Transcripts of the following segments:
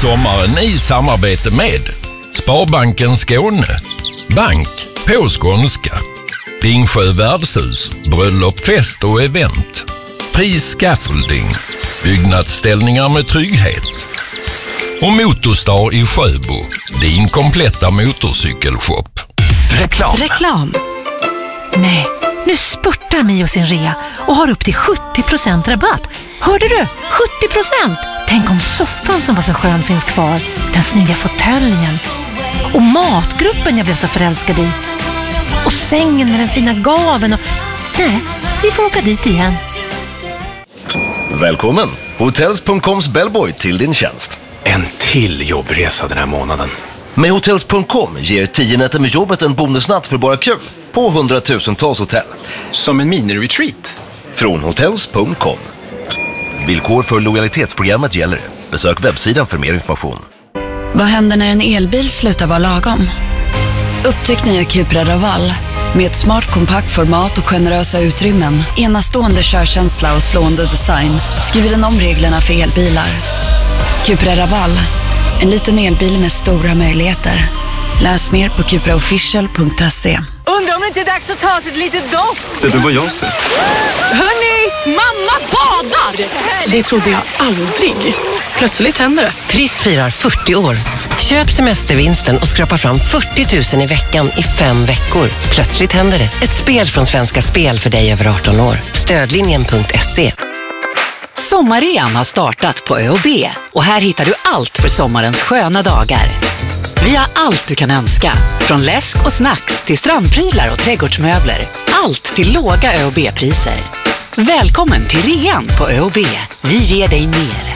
sommaren i samarbete med Sparbanken Skåne, bank på skånska, Bingsjö värdshus, bröllop, fest och event, Fri Scaffolding, byggnadsställningar med trygghet och Motorstar i Sjöbo, din kompletta motorcykelshop. Reklam. Nej, nu spurtar Mio sin rea och har upp till 70% rabatt. Hörde du? 70%! Tänk om soffan som var så skön finns kvar. Den snygga fåtöljen. Och matgruppen jag blev så förälskad i. Och sängen med den fina gaven och... Nej, vi får åka dit igen. Välkommen! Hotels.coms bellboy till din tjänst. En till jobbresa den här månaden. Med Hotels.com ger 10 nätter med jobbet en bonusnatt för bara kul på 100,000-tals hotell. Som en mini-retreat. Från Hotels.com. Villkor för lojalitetsprogrammet gäller. Besök webbsidan för mer information. Vad händer när en elbil slutar vara lagom? Upptäck nya Cupra Raval. Med ett smart kompakt format och generösa utrymmen, enastående körkänsla och slående design skriver den om reglerna för elbilar. Cupra Raval. En liten elbil med stora möjligheter. Läs mer på cupraofficial.se. Undrar om det inte är dags att ta sig ett litet dock. Ser du vad jag ser? Hörni, mamma badar! Det trodde jag aldrig. Plötsligt händer det. Triss firar 40 år. Köp semestervinsten och skrapa fram 40 000 i veckan i 5 veckor. Plötsligt händer det. Ett spel från Svenska Spel för dig över 18 år. Stödlinjen.se. Sommarrean har startat på ÖoB och här hittar du allt för sommarens sköna dagar. Vi har allt du kan önska, från läsk och snacks till strandprylar och trädgårdsmöbler. Allt till låga ÖoB-priser. Välkommen till rean på ÖoB. Vi ger dig mer.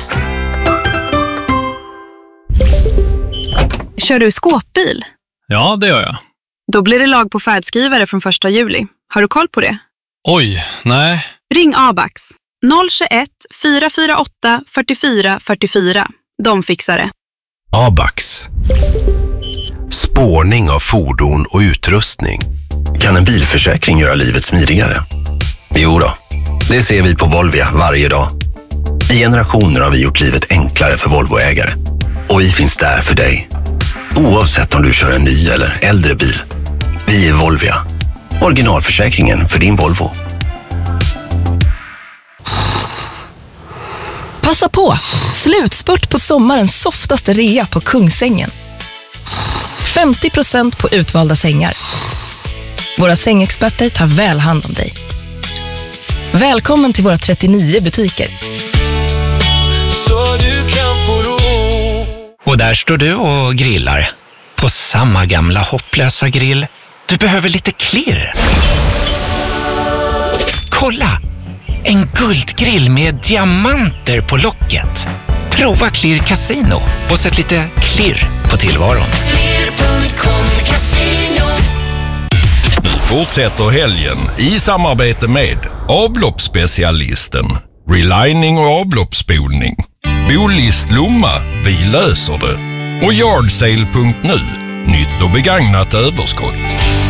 Kör du skåpbil? Ja, det gör jag. Då blir det lag på färdskrivare från 1 juli. Har du koll på det? Oj, nej. Ring Abax. 021 448 44 44. De fixar det. Abax. Spårning av fordon och utrustning. Kan en bilförsäkring göra livet smidigare? Jo då, det ser vi på Volvia varje dag. I generationer har vi gjort livet enklare för Volvoägare. Och vi finns där för dig. Oavsett om du kör en ny eller äldre bil. Vi är Volvia. Originalförsäkringen för din Volvo. Passa på! Slutspurt på sommarens softaste rea på Kungsängen. 50% på utvalda sängar. Våra sängexperter tar väl hand om dig. Välkommen till våra 39 butiker. Så du kan få ro. Och där står du och grillar. På samma gamla hopplösa grill. Du behöver lite klirr. Kolla! En guldgrill med diamanter på locket. Prova Klirr Casino och sätt lite klirr på tillvaron. Nu fortsätter helgen i samarbete med avloppsspecialisten, relining och avloppsspolning, Bolist Lomma, vi löser det, och Yardsale.nu, nytt och begagnat överskott.